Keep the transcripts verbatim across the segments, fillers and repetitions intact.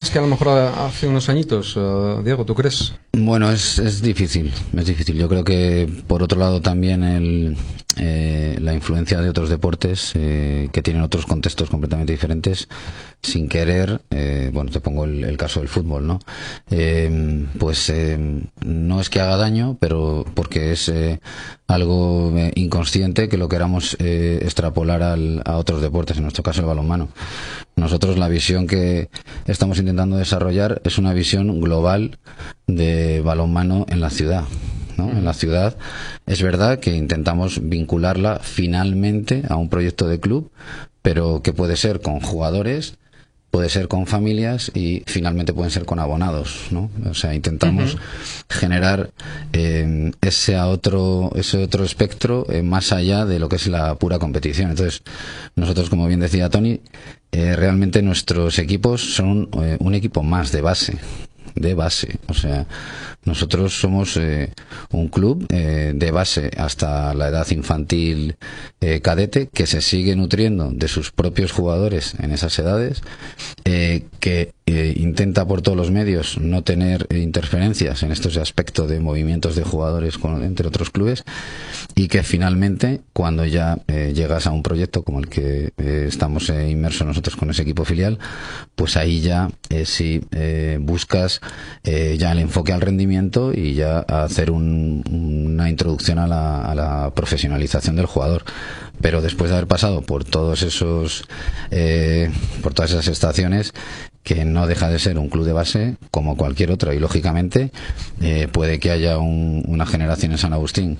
más que a lo mejor hace unos añitos, uh, Diego, ¿tú crees? Bueno, es, es difícil, es difícil. Yo creo que, por otro lado, también el, eh, la influencia de otros deportes eh, que tienen otros contextos completamente diferentes, sin querer, eh, bueno, te pongo el, el caso del fútbol, ¿no? Eh, pues eh, no es que haga daño, pero porque es eh, algo eh, inconsciente que lo queramos eh, extrapolar al, a otros deportes, en nuestro caso el balonmano. Nosotros la visión que estamos intentando desarrollar es una visión global de balonmano en la ciudad, ¿no? En la ciudad es verdad que intentamos vincularla finalmente a un proyecto de club, pero que puede ser con jugadores, puede ser con familias y finalmente pueden ser con abonados, ¿no? O sea, intentamos uh-huh. generar eh, ese otro ese otro espectro eh, más allá de lo que es la pura competición. Entonces, nosotros, como bien decía Tony, eh, realmente nuestros equipos son eh, un equipo más de base. de base, o sea, nosotros somos eh, un club eh, de base hasta la edad infantil eh, cadete, que se sigue nutriendo de sus propios jugadores en esas edades, eh, que eh, intenta por todos los medios no tener eh, interferencias en estos aspectos de movimientos de jugadores con, entre otros clubes, y que finalmente, cuando ya eh, llegas a un proyecto como el que eh, estamos eh, inmersos nosotros con ese equipo filial, pues ahí ya eh, sí eh, buscas eh, ya el enfoque al rendimiento y ya hacer un, una introducción a la, a la profesionalización del jugador. Pero después de haber pasado por todos esos eh, por todas esas estaciones, que no deja de ser un club de base como cualquier otro, y lógicamente eh, puede que haya un, una generación en San Agustín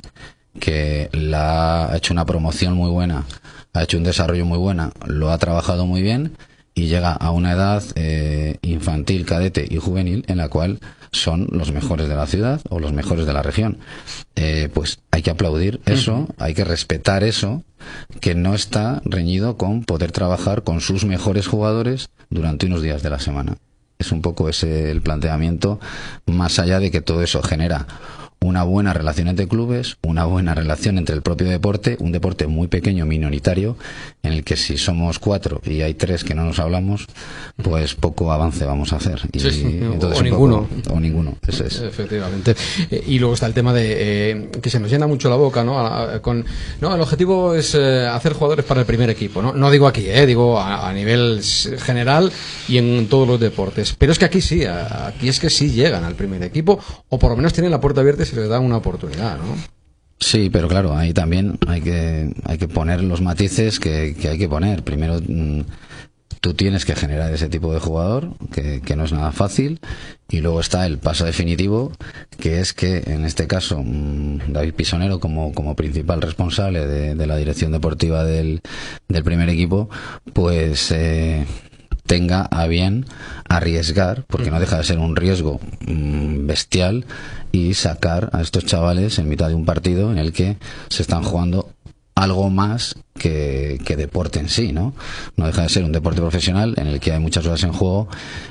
que la ha hecho una promoción muy buena, ha hecho un desarrollo muy buena, lo ha trabajado muy bien y llega a una edad eh, infantil, cadete y juvenil en la cual son los mejores de la ciudad o los mejores de la región. Eh, pues hay que aplaudir eso, uh-huh. hay que respetar eso, que no está reñido con poder trabajar con sus mejores jugadores durante unos días de la semana. Es un poco ese el planteamiento, más allá de que todo eso genera una buena relación entre clubes, una buena relación entre el propio deporte, un deporte muy pequeño, minoritario, en el que si somos cuatro y hay tres que no nos hablamos, pues poco avance vamos a hacer. Y sí, sí. entonces o ninguno. Poco, o ninguno, ese es. Efectivamente. Eh, y luego está el tema de eh, que se nos llena mucho la boca, ¿no? A, a, con, no, el objetivo es eh, hacer jugadores para el primer equipo, ¿no? No digo aquí, eh, digo a, a nivel general y en todos los deportes. Pero es que aquí sí, a, aquí es que sí llegan al primer equipo, o por lo menos tienen la puerta abierta y se les da una oportunidad, ¿no? Sí, pero claro, ahí también hay que hay que poner los matices que, que hay que poner. Primero, mmm, tú tienes que generar ese tipo de jugador, que, que no es nada fácil, y luego está el paso definitivo, que es que en este caso mmm, David Pisonero, como, como principal responsable de, de la dirección deportiva del, del primer equipo, pues eh, tenga a bien arriesgar, porque no deja de ser un riesgo mmm, bestial, y sacar a estos chavales en mitad de un partido en el que se están jugando algo más que, que deporte en sí, ¿no? No deja de ser un deporte profesional en el que hay muchas horas en juego,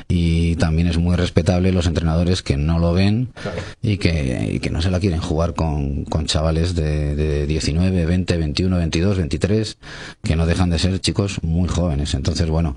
y también es muy respetable los entrenadores que no lo ven, claro, y que, y que no se la quieren jugar con, con chavales de, de diecinueve, veinte, veintiuno, veintidós, veintitrés, que no dejan de ser chicos muy jóvenes. Entonces, bueno,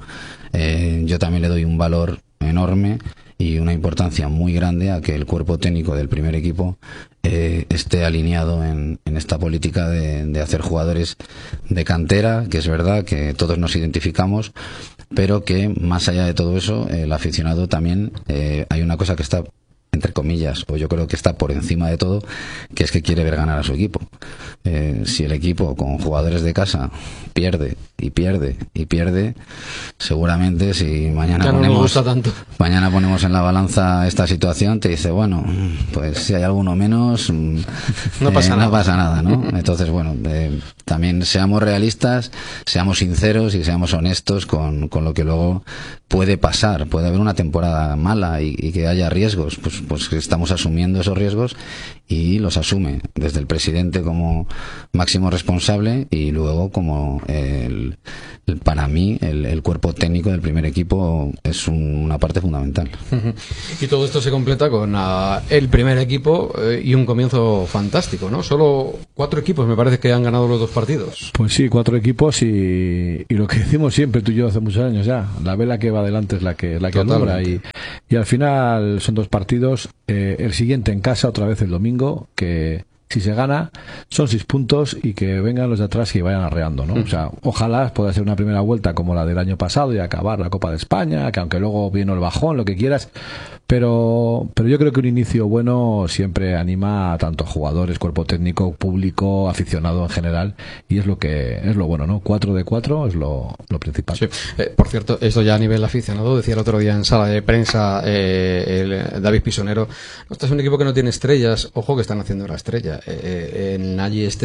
eh, yo también le doy un valor enorme y una importancia muy grande a que el cuerpo técnico del primer equipo eh, esté alineado en, en esta política de, de hacer jugadores de cantera, que es verdad que todos nos identificamos, pero que más allá de todo eso, el aficionado también, eh, hay una cosa que está, entre comillas, o yo creo que está por encima de todo, que es que quiere ver ganar a su equipo. Eh, si el equipo con jugadores de casa pierde y pierde y pierde, seguramente si mañana ya ponemos no me gusta tanto. mañana ponemos en la balanza esta situación, te dice, bueno, pues si hay alguno menos, no pasa eh, nada. no pasa nada, ¿no? Entonces, bueno, eh, también seamos realistas, seamos sinceros y seamos honestos con, con lo que luego puede pasar. Puede haber una temporada mala y, y que haya riesgos, pues, pues estamos asumiendo esos riesgos y los asume desde el presidente como máximo responsable, y luego como el, el para mí el, el cuerpo técnico del primer equipo es un, una parte fundamental. Y todo esto se completa con uh, el primer equipo eh, y un comienzo fantástico, ¿no? Solo cuatro equipos me parece que han ganado los dos partidos. Pues sí, cuatro equipos, y, y lo que decimos siempre tú y yo hace muchos años ya, la vela que va adelante es la que la que alumbra, y y al final son dos partidos, eh, el siguiente en casa otra vez el domingo, que si se gana son seis puntos y que vengan los de atrás y vayan arreando, ¿no? O sea, ojalá pueda ser una primera vuelta como la del año pasado y acabar la Copa de España, que aunque luego vino el bajón, lo que quieras, pero pero yo creo que un inicio bueno siempre anima a tanto a jugadores, cuerpo técnico, público, aficionado en general, y es lo que es lo bueno, ¿no? Cuatro de cuatro es lo, lo principal. Sí. Eh, por cierto, esto ya a nivel aficionado, decía el otro día en sala de prensa eh, el David Pisonero, este es un equipo que no tiene estrellas, ojo que están haciendo la estrella. Eh, en Nagy este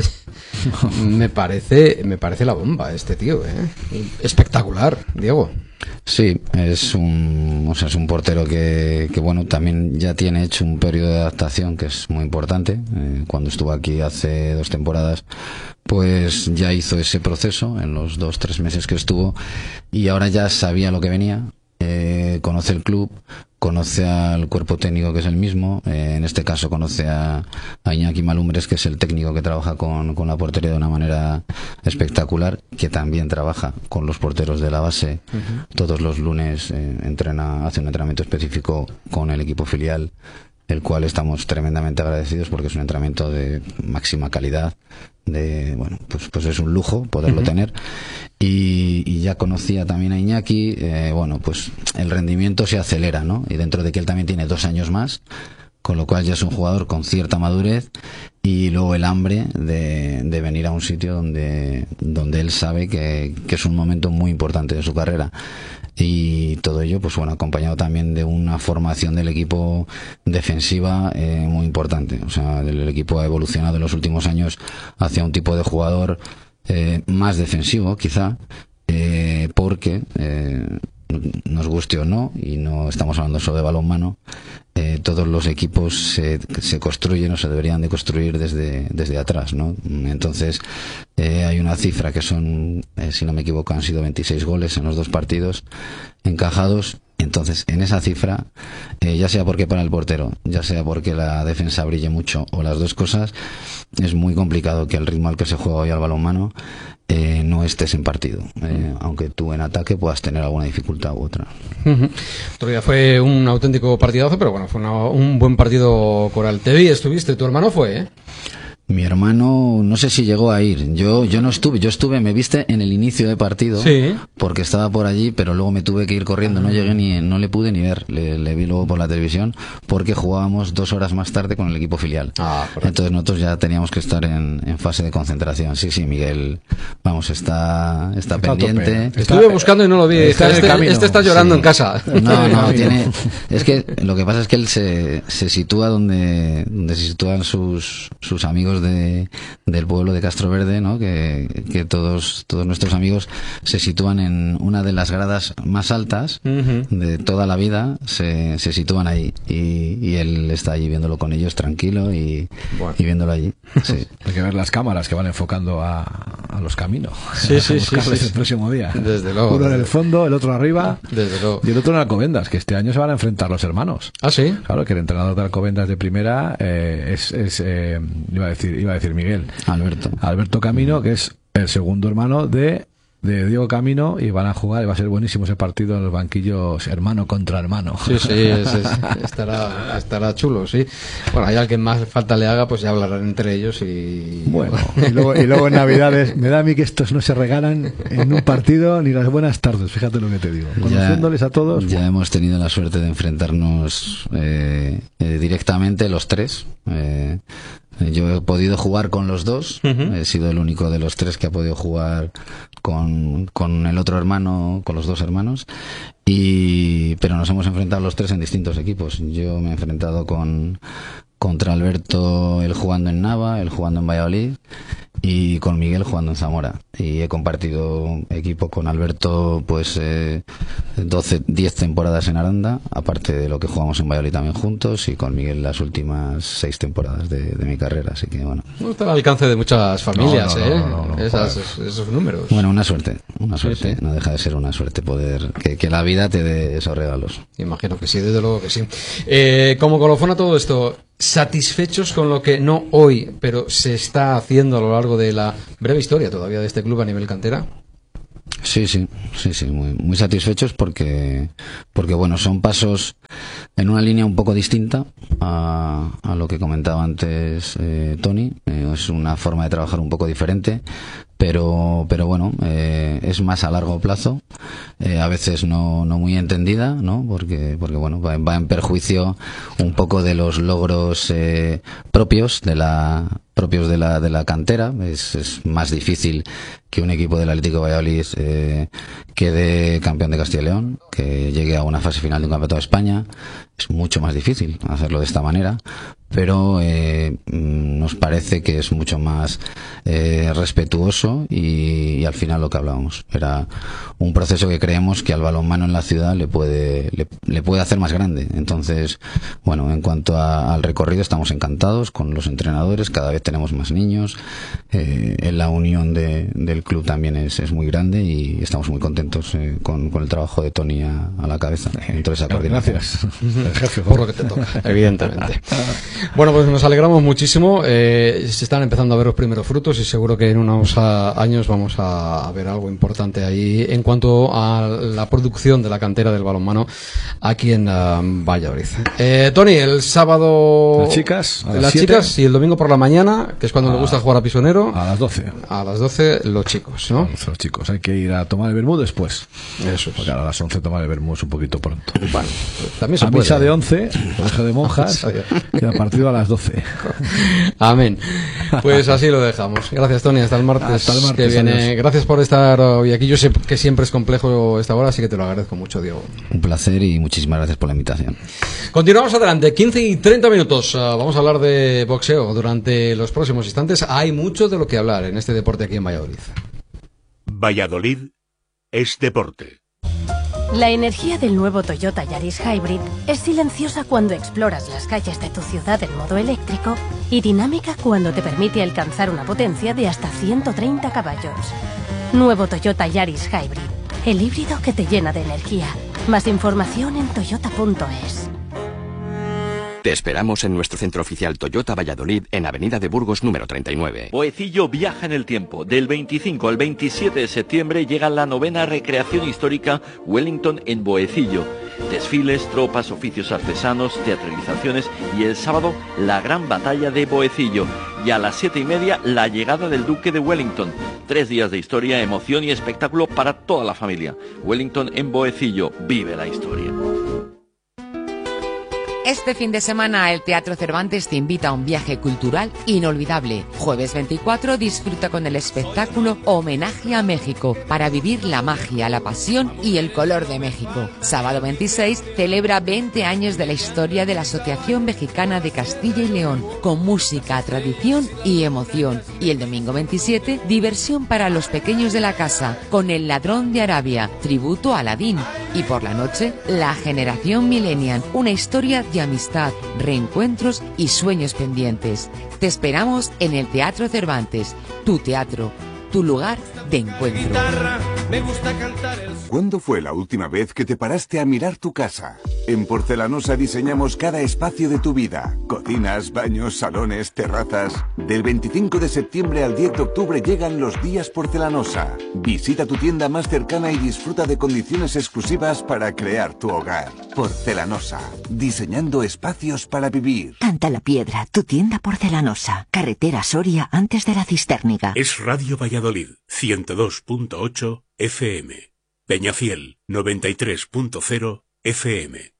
me parece me parece la bomba este tío, ¿eh? Espectacular, Diego. Sí, es un, o sea, es un portero que, que bueno, también ya tiene hecho un periodo de adaptación que es muy importante. Eh, cuando estuvo aquí hace dos temporadas, pues ya hizo ese proceso en los dos, tres meses que estuvo, y ahora ya sabía lo que venía. Eh, conoce el club, conoce al cuerpo técnico que es el mismo, eh, en este caso conoce a, a Iñaki Malumbres, que es el técnico que trabaja con, con la portería de una manera espectacular, que también trabaja con los porteros de la base. Uh-huh. Todos los lunes eh, entrena, hace un entrenamiento específico con el equipo filial, el cual estamos tremendamente agradecidos porque es un entrenamiento de máxima calidad, de bueno, pues pues es un lujo poderlo uh-huh. tener, y, y ya conocía también a Iñaki, eh, bueno, pues el rendimiento se acelera, ¿no? Y dentro de que él también tiene dos años más, con lo cual ya es un jugador con cierta madurez, y luego el hambre de, de venir a un sitio donde donde él sabe que, que es un momento muy importante de su carrera. Y todo ello, pues bueno, acompañado también de una formación del equipo defensiva eh, muy importante. O sea, el, el equipo ha evolucionado en los últimos años hacia un tipo de jugador eh, más defensivo, quizá, eh, porque, eh, nos guste o no, y no estamos hablando solo de balonmano, eh, todos los equipos se, se construyen o se deberían de construir desde, desde atrás, ¿no? Entonces, eh, hay una cifra que son, eh, si no me equivoco, han sido veintiséis goles en los dos partidos encajados. Entonces, en esa cifra, eh, ya sea porque para el portero, ya sea porque la defensa brille mucho, o las dos cosas, es muy complicado que al ritmo al que se juega hoy al balonmano eh, no estés en partido, eh, aunque tú en ataque puedas tener alguna dificultad u otra. Uh-huh. Otro día fue un auténtico partidazo, pero bueno, fue una, un buen partido coral. Te vi, estuviste, tu hermano fue, ¿eh? Mi hermano, no sé si llegó a ir. Yo yo no estuve. Yo estuve, me viste en el inicio de partido, sí, porque estaba por allí, pero luego me tuve que ir corriendo. No llegué ni, no le pude ni ver. Le, le vi luego por la televisión, porque jugábamos dos horas más tarde con el equipo filial. Ah, entonces nosotros ya teníamos que estar en, en fase de concentración. Sí, sí, Miguel, vamos, está está, está pendiente. Está, Estuve buscando y no lo vi. Está este, este está llorando sí. en casa. No, no, tiene. Es que lo que pasa es que él se, se sitúa donde, donde se sitúan sus, sus amigos de del pueblo de Castroverde, ¿no? Que, que todos todos nuestros amigos se sitúan en una de las gradas más altas uh-huh. de toda la vida, se, se sitúan ahí, y, y él está allí viéndolo con ellos tranquilo y, bueno. y viéndolo allí. Sí. Hay que ver las cámaras que van enfocando a, a los caminos. Sí, sí, sí, sí, sí. El próximo día. Desde luego. Uno en el fondo, el otro arriba. Desde luego. Y el otro en Alcobendas, que este año se van a enfrentar los hermanos. Ah, sí. Claro, que el entrenador de Alcobendas de primera eh, es, es eh, iba a decir, iba a decir Miguel. Alberto. Alberto Camino, que es el segundo hermano de, de Diego Camino, y van a jugar, y va a ser buenísimo ese partido en los banquillos, hermano contra hermano. Sí, sí, es, es, estará, estará chulo, sí. Bueno, hay alguien más falta le haga, pues ya hablarán entre ellos y... Bueno, y luego, y luego en Navidades, me da a mí que estos no se regalan en un partido ni las buenas tardes, fíjate lo que te digo. Conociéndoles a todos... Ya bueno. Hemos tenido la suerte de enfrentarnos eh, eh, directamente los tres, eh, yo he podido jugar con los dos, uh-huh. he sido el único de los tres que ha podido jugar con, con el otro hermano, con los dos hermanos, y pero nos hemos enfrentado los tres en distintos equipos. Yo me he enfrentado con contra Alberto, él jugando en Nava, él jugando en Valladolid, y con Miguel jugando en Zamora, y he compartido equipo con Alberto pues eh, doce, diez temporadas en Aranda, aparte de lo que jugamos en Valladolid también juntos, y con Miguel las últimas seis temporadas de, de mi carrera, así que bueno. No está al alcance de muchas familias, no, no, ¿eh? No, no, no, no, Esas, esos, esos números. Bueno, una suerte, una suerte, sí, sí. No deja de ser una suerte poder que, que la vida te dé esos regalos. Imagino que sí, desde luego que sí. Eh, como colofón a todo esto, ¿satisfechos con lo que no hoy, pero se está haciendo a lo largo de la breve historia todavía de este club a nivel cantera? Sí, sí, sí, sí, muy, muy satisfechos porque, porque bueno, son pasos en una línea un poco distinta a, a lo que comentaba antes eh, Tony. Eh, es una forma de trabajar un poco diferente, pero pero bueno, eh, es más a largo plazo, eh, a veces no no muy entendida, ¿no? Porque porque bueno, va, va en perjuicio un poco de los logros eh, propios de la propios de la de la cantera. Es, es más difícil que un equipo del Atlético de Valladolid eh, quede campeón de Castilla y León, que llegue a una fase final de un campeonato de España. Es mucho más difícil hacerlo de esta manera, pero eh, nos parece que es mucho más eh, respetuoso y, y al final lo que hablábamos era un proceso que creemos que al balonmano en la ciudad le puede le, le puede hacer más grande. Entonces, bueno, en cuanto a, al recorrido, estamos encantados con los entrenadores, cada vez tenemos más niños, eh, en la unión de, del club también es, es muy grande y estamos muy contentos eh, con, con el trabajo de Tony a, a la cabeza en toda esa coordinación. Gracias. Jefe, por lo que te toca, evidentemente. Bueno, pues nos alegramos muchísimo. Eh, se están empezando a ver los primeros frutos y seguro que en unos a, años vamos a, a ver algo importante ahí en cuanto a la producción de la cantera del balonmano aquí en uh, Valladolid. Eh, Tony, el sábado las chicas, a las, las chicas y el domingo por la mañana, que es cuando a, le gusta jugar a pisonero, a las doce. A las doce los chicos, ¿no? Los chicos, hay que ir a tomar el vermut después. Eso es. Porque a las once tomar el vermut es un poquito pronto. Bueno, pues también se a puede. Misa de once, colegio de monjas, y a partir a las doce. Amén. Pues así lo dejamos. Gracias, Tony. Hasta el martes, Hasta el martes que viene. Adiós. Gracias por estar hoy aquí. Yo sé que siempre es complejo esta hora, así que te lo agradezco mucho, Diego. Un placer y muchísimas gracias por la invitación. Continuamos adelante. quince y treinta minutos. Uh, vamos a hablar de boxeo durante los próximos instantes. Hay mucho de lo que hablar en este deporte aquí en Valladolid. Valladolid es deporte. La energía del nuevo Toyota Yaris Hybrid es silenciosa cuando exploras las calles de tu ciudad en modo eléctrico y dinámica cuando te permite alcanzar una potencia de hasta ciento treinta caballos. Nuevo Toyota Yaris Hybrid, el híbrido que te llena de energía. Más información en toyota punto es. Te esperamos en nuestro centro oficial Toyota Valladolid en Avenida de Burgos número treinta y nueve. Boecillo viaja en el tiempo. Del veinticinco al veintisiete de septiembre llega la novena recreación histórica Wellington en Boecillo. Desfiles, tropas, oficios artesanos, teatralizaciones y el sábado la gran batalla de Boecillo. Y a las siete y media la llegada del Duque de Wellington. Tres días de historia, emoción y espectáculo para toda la familia. Wellington en Boecillo. Vive la historia. Este fin de semana el Teatro Cervantes te invita a un viaje cultural inolvidable. Jueves veinticuatro disfruta con el espectáculo Homenaje a México para vivir la magia, la pasión y el color de México. Sábado veintiséis celebra veinte años de la historia de la Asociación Mexicana de Castilla y León con música, tradición y emoción. Y el domingo veintisiete diversión para los pequeños de la casa con El Ladrón de Arabia, tributo a Aladín. Y por la noche, La Generación Millennial, una historia de amistad, reencuentros y sueños pendientes. Te esperamos en el Teatro Cervantes, tu teatro, tu lugar de encuentro. ¿Cuándo fue la última vez que te paraste a mirar tu casa? En Porcelanosa diseñamos cada espacio de tu vida. Cocinas, baños, salones, terrazas. Del veinticinco de septiembre al diez de octubre llegan los días Porcelanosa. Visita tu tienda más cercana y disfruta de condiciones exclusivas para crear tu hogar. Porcelanosa, diseñando espacios para vivir. Canta la Piedra, tu tienda porcelanosa. Carretera Soria antes de la Cisterniga. Es Radio Valladolid, ciento dos punto ocho F M. Peñafiel, noventa y tres punto cero F M.